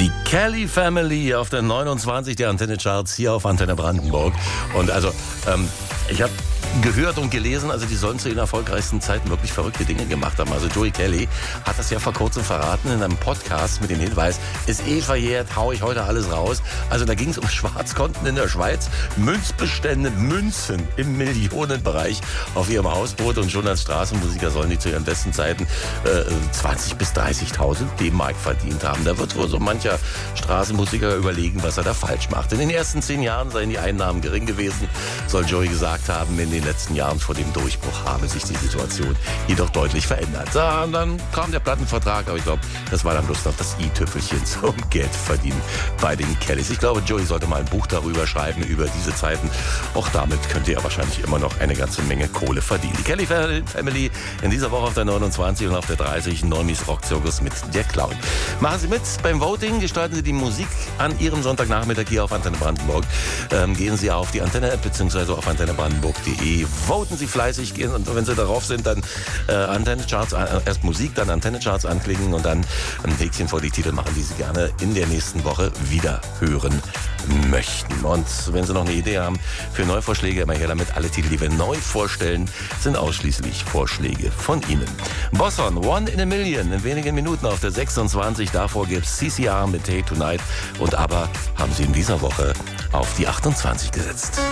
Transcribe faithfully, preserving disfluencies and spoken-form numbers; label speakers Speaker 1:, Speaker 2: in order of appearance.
Speaker 1: Die Kelly Family auf der neunundzwanzig der Antenne Charts hier auf Antenne Brandenburg. Und also, ähm, ich habe gehört und gelesen, also die sollen zu ihren erfolgreichsten Zeiten wirklich verrückte Dinge gemacht haben. Also Joey Kelly hat das ja vor kurzem verraten in einem Podcast mit dem Hinweis, ist eh verjährt, hau ich heute alles raus. Also da ging es um Schwarzkonten in der Schweiz, Münzbestände, Münzen im Millionenbereich auf ihrem Hausboot und schon als Straßenmusiker sollen die zu ihren besten Zeiten äh, zwanzigtausend bis dreißigtausend D-Mark verdient haben. Da wird wohl so mancher Straßenmusiker überlegen, was er da falsch macht. In den ersten zehn Jahren seien die Einnahmen gering gewesen, soll Joey gesagt haben. In den letzten Jahren vor dem Durchbruch habe sich die Situation jedoch deutlich verändert. Ja, und dann kam der Plattenvertrag, aber ich glaube, das war dann bloß noch das i-Tüpfelchen zum Geldverdienen bei den Kellys. Ich glaube, Joey sollte mal ein Buch darüber schreiben, über diese Zeiten. Auch damit könnte er wahrscheinlich immer noch eine ganze Menge Kohle verdienen. Die Kelly Family in dieser Woche auf der neunundzwanzig und auf der dreißig Normis Rockzirkus mit der Clown. Machen Sie mit beim Voting, gestalten Sie die Musik an Ihrem Sonntagnachmittag hier auf Antenne Brandenburg. Ähm, gehen Sie auf die Antenne-App bzw. auf antenne brandenburg punkt de. Voten Sie fleißig, gehen und wenn Sie darauf sind, dann äh, Antenne Charts, äh, erst Musik, dann Antenne Charts anklicken und dann ein Häkchen vor die Titel machen, die Sie gerne in der nächsten Woche wieder hören möchten. Und wenn Sie noch eine Idee haben für Neuvorschläge, immer her damit. Alle Titel, die wir neu vorstellen, sind ausschließlich Vorschläge von Ihnen. Bosson, One in a Million, in wenigen Minuten auf der sechsundzwanzig. Davor gibt's C C R mit Hey Tonight und aber haben Sie in dieser Woche auf die achtundzwanzig gesetzt.